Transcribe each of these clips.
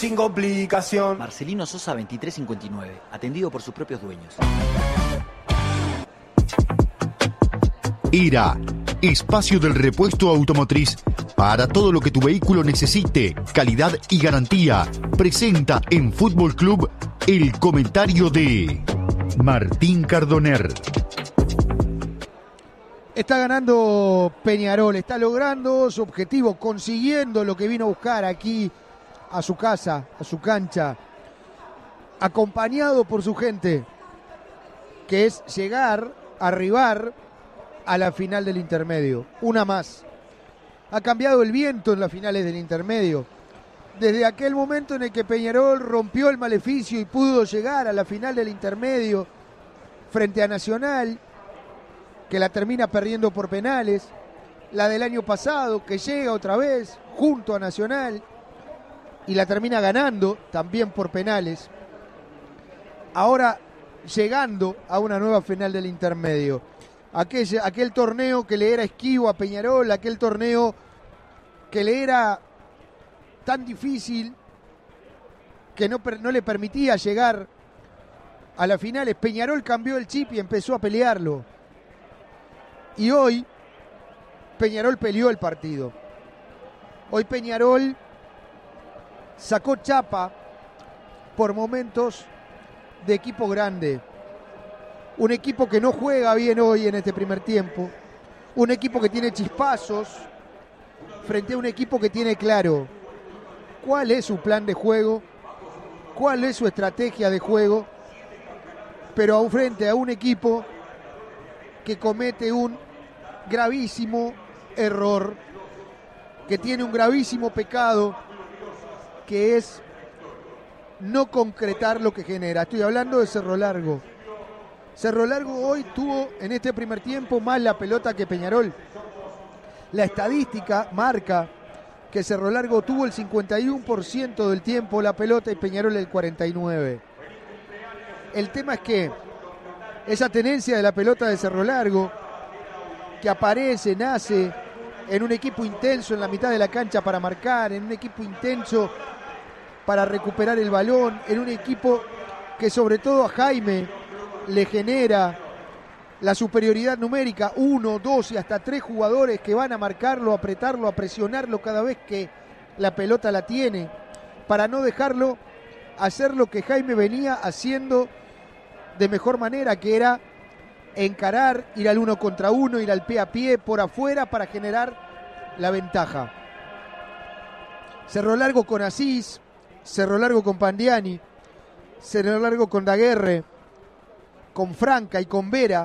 sin complicación. Marcelino Sosa 2359, atendido por sus propios dueños. ERA, espacio del repuesto automotriz para todo lo que tu vehículo necesite, calidad y garantía. Presenta en Fútbol Club el comentario de Martín Cardoner. Está ganando Peñarol, está logrando su objetivo, consiguiendo lo que vino a buscar aquí a su casa, a su cancha, acompañado por su gente, que es llegar, arribar a la final del intermedio, una más. Ha cambiado el viento en las finales del intermedio. Desde aquel momento en el que Peñarol rompió el maleficio y pudo llegar a la final del intermedio frente a Nacional, que la termina perdiendo por penales, la del año pasado, que llega otra vez junto a Nacional y la termina ganando también por penales. Ahora llegando a una nueva final del intermedio. Aquel torneo que le era esquivo a Peñarol, aquel torneo que le era tan difícil que no le permitía llegar a las finales. Peñarol cambió el chip y empezó a pelearlo. Y hoy Peñarol peleó el partido. Hoy Peñarol sacó chapa por momentos de equipo grande. Un equipo que no juega bien hoy en este primer tiempo. Un equipo que tiene chispazos frente a un equipo que tiene claro cuál es su plan de juego, cuál es su estrategia de juego, pero frente a un equipo que comete un gravísimo error, que tiene un gravísimo pecado, que es no concretar lo que genera. Estoy hablando de Cerro Largo. Cerro Largo hoy tuvo en este primer tiempo más la pelota que Peñarol. La estadística marca que Cerro Largo tuvo el 51% del tiempo la pelota y Peñarol el 49%. El tema es que esa tenencia de la pelota de Cerro Largo, que aparece, nace en un equipo intenso en la mitad de la cancha para marcar, en un equipo intenso para recuperar el balón, en un equipo que sobre todo a Jaime le genera la superioridad numérica, 1, 2 y hasta 3 jugadores que van a marcarlo, a apretarlo, a presionarlo cada vez que la pelota la tiene, para no dejarlo hacer lo que Jaime venía haciendo de mejor manera, que era encarar, ir al 1 contra 1, ir al pie a pie por afuera para generar la ventaja. Cerro Largo con Asís, Cerro Largo con Pandiani, Cerro Largo con Daguerre, con Franca y con Viera,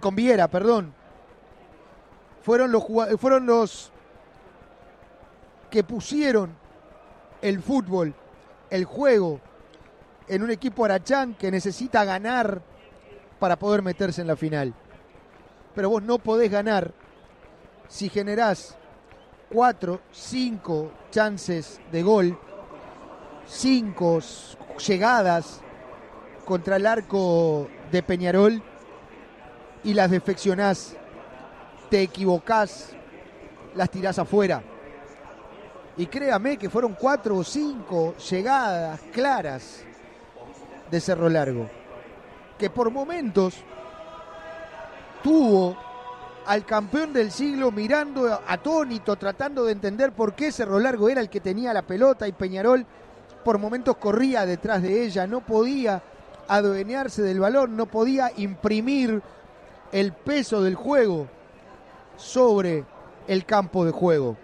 fueron los que pusieron el fútbol, el juego, en un equipo Arachán que necesita ganar para poder meterse en la final. Pero vos no podés ganar si generás 4, 5 chances de gol, 5 llegadas contra el arco de Peñarol y las defeccionás, te equivocás, las tirás afuera. Y créame que fueron 4 o 5 llegadas claras de Cerro Largo, que por momentos tuvo al campeón del siglo mirando atónito, tratando de entender por qué Cerro Largo era el que tenía la pelota y Peñarol por momentos corría detrás de ella, no podía adueñarse del balón, no podía imprimir el peso del juego sobre el campo de juego.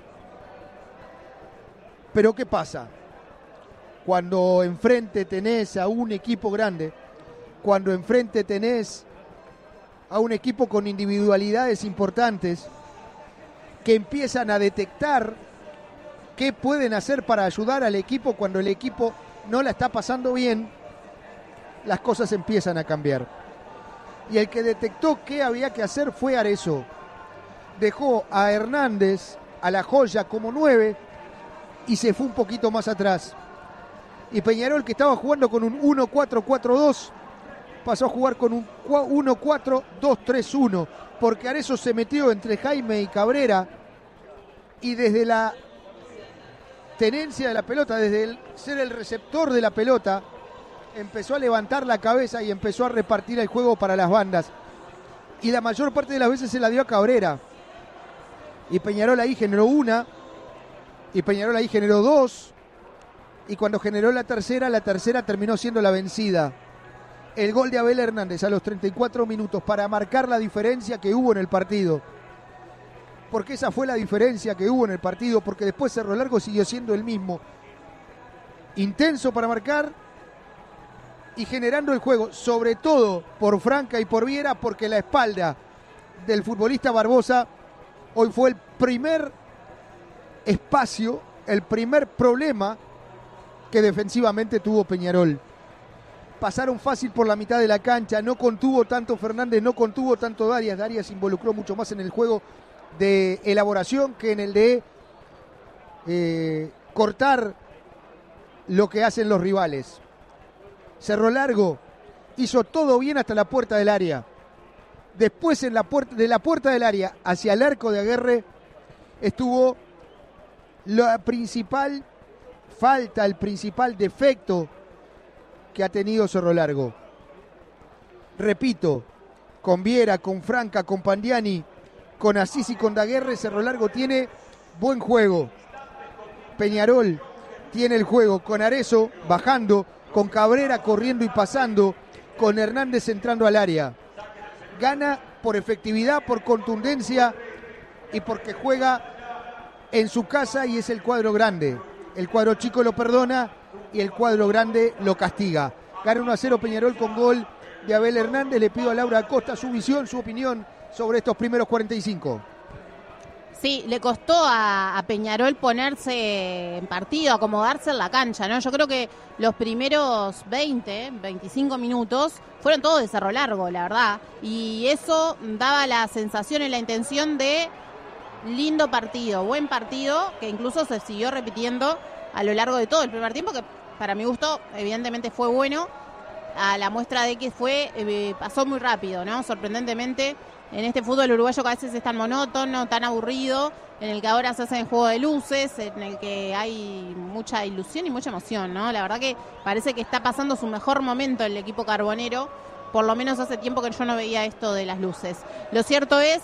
Pero ¿qué pasa? Cuando enfrente tenés a un equipo grande, cuando enfrente tenés a un equipo con individualidades importantes que empiezan a detectar qué pueden hacer para ayudar al equipo cuando el equipo no la está pasando bien, las cosas empiezan a cambiar. Y el que detectó qué había que hacer fue Arezzo. Dejó a Hernández, a La Joya como 9 y se fue un poquito más atrás. Y Peñarol, que estaba jugando con un 1-4-4-2, pasó a jugar con un 1-4-2-3-1, porque Arezzo se metió entre Jaime y Cabrera y desde la tenencia de la pelota, desde ser el receptor de la pelota, empezó a levantar la cabeza y empezó a repartir el juego para las bandas. Y la mayor parte de las veces se la dio a Cabrera. Y Peñarol ahí generó una, y Peñarol ahí generó dos, y cuando generó la tercera terminó siendo la vencida. El gol de Abel Hernández a los 34 minutos para marcar la diferencia que hubo en el partido. Porque esa fue la diferencia que hubo en el partido, porque después Cerro Largo siguió siendo el mismo. Intenso para marcar y generando el juego, sobre todo por Franca y por Viera, porque la espalda del futbolista Barbosa hoy fue el primer espacio, el primer problema que defensivamente tuvo Peñarol. Pasaron fácil por la mitad de la cancha, no contuvo tanto Fernández, no contuvo tanto Darias. Darias se involucró mucho más en el juego de elaboración que en el de cortar lo que hacen los rivales. Cerro Largo hizo todo bien hasta la puerta del área. Después de la puerta del área hacia el arco de Aguirre estuvo la principal falta, el principal defecto que ha tenido Cerro Largo. Repito, con Viera, con Franca, con Pandiani, con Asís y con Daguerre, Cerro Largo tiene buen juego. Peñarol tiene el juego con Arezzo bajando, con Cabrera corriendo y pasando, con Hernández entrando al área. Gana por efectividad, por contundencia y porque juega en su casa y es el cuadro grande. El cuadro chico lo perdona y el cuadro grande lo castiga. Gana 1-0 Peñarol con gol de Abel Hernández. Le pido a Laura Acosta su visión, su opinión sobre estos primeros 45. Sí, le costó a Peñarol ponerse en partido, acomodarse en la cancha, ¿no? Yo creo que los primeros 25 minutos fueron todos de Cerro Largo, la verdad. Y eso daba la sensación y la intención de lindo partido, buen partido, que incluso se siguió repitiendo a lo largo de todo el primer tiempo, que para mi gusto evidentemente fue bueno, a la muestra de que pasó muy rápido, ¿no? Sorprendentemente, en este fútbol uruguayo que a veces es tan monótono, tan aburrido, en el que ahora se hacen juego de luces, en el que hay mucha ilusión y mucha emoción, ¿no? La verdad que parece que está pasando su mejor momento el equipo carbonero, por lo menos hace tiempo que yo no veía esto de las luces. Lo cierto es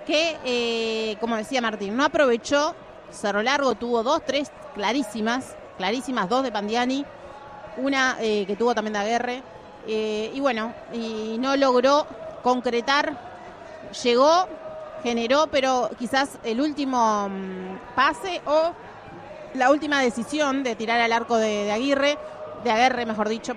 que, como decía Martín, no aprovechó. Cerro Largo tuvo 2-3 clarísimas, dos de Pandiani, una que tuvo también de Aguirre, y bueno, y no logró concretar. Llegó, generó, pero quizás el último pase o la última decisión de tirar al arco de Aguirre, mejor dicho,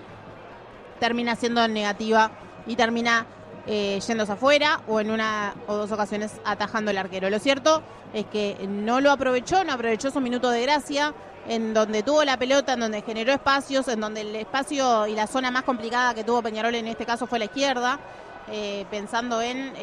termina siendo negativa y termina yéndose afuera o en una o dos ocasiones atajando el arquero. Lo cierto es que no aprovechó su minuto de gracia, en donde tuvo la pelota, en donde generó espacios, en donde el espacio y la zona más complicada que tuvo Peñarol en este caso fue la izquierda, pensando en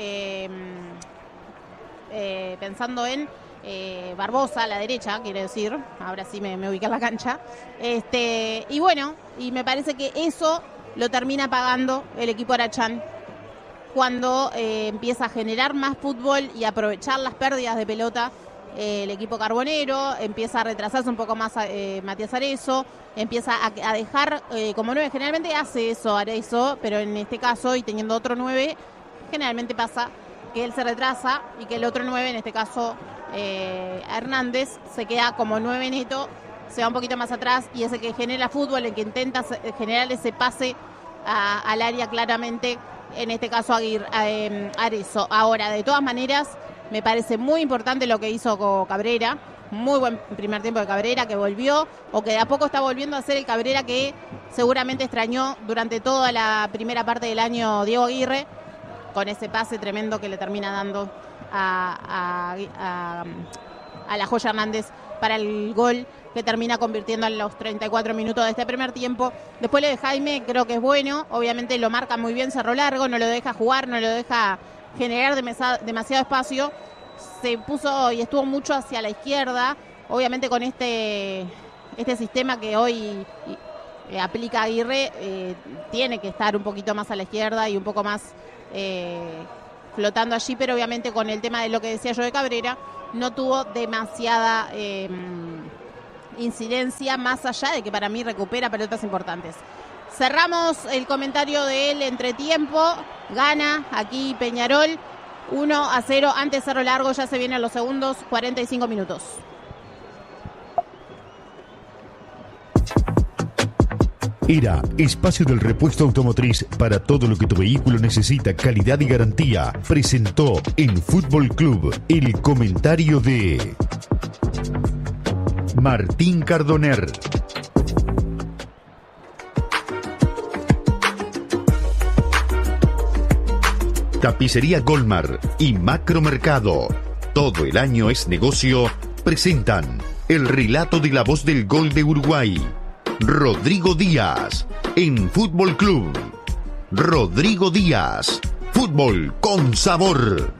Barbosa a la derecha, quiere decir, ahora sí me ubiqué en la cancha, y bueno, y me parece que eso lo termina pagando el equipo Arachán cuando empieza a generar más fútbol y aprovechar las pérdidas de pelota. El equipo carbonero empieza a retrasarse un poco más Matías Arezzo, empieza a dejar como 9, generalmente hace eso Arezzo, pero en este caso y teniendo otro 9, generalmente pasa que él se retrasa y que el otro 9, en este caso Hernández, se queda como 9 neto, se va un poquito más atrás y es el que genera fútbol, el que intenta generar ese pase al área claramente, en este caso Arezzo. Ahora, de todas maneras, me parece muy importante lo que hizo Cabrera, muy buen primer tiempo de Cabrera, que volvió, o que de a poco está volviendo a ser el Cabrera que seguramente extrañó durante toda la primera parte del año Diego Aguirre, con ese pase tremendo que le termina dando a la Joya Hernández para el gol que termina convirtiendo en los 34 minutos de este primer tiempo. Después lo de Jaime creo que es bueno, obviamente lo marca muy bien Cerro Largo, no lo deja jugar, no lo deja generar demasiado espacio, se puso y estuvo mucho hacia la izquierda, obviamente con este sistema que hoy aplica Aguirre, tiene que estar un poquito más a la izquierda y un poco más flotando allí, pero obviamente con el tema de lo que decía yo de Cabrera, no tuvo demasiada incidencia, más allá de que para mí recupera pelotas importantes. Cerramos el comentario del entretiempo. Gana aquí Peñarol 1-0 ante Cerro Largo. Ya se vienen los segundos 45 minutos. Era Espacio del Repuesto Automotriz para todo lo que tu vehículo necesita, calidad y garantía. Presentó en Fútbol Club el comentario de Martín Cardoner. Tapicería Golmar y Macromercado. Todo el año es negocio. Presentan el relato de la voz del gol de Uruguay. Rodrigo Díaz en Fútbol Club. Rodrigo Díaz, fútbol con sabor.